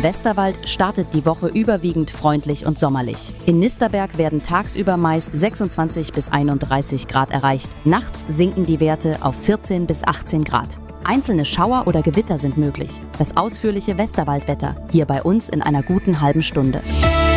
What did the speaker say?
Im Westerwald startet die Woche überwiegend freundlich und sommerlich. In Nisterberg werden tagsüber meist 26 bis 31 Grad erreicht. Nachts sinken die Werte auf 14 bis 18 Grad. Einzelne Schauer oder Gewitter sind möglich. Das ausführliche Westerwaldwetter hier bei uns in einer guten halben Stunde.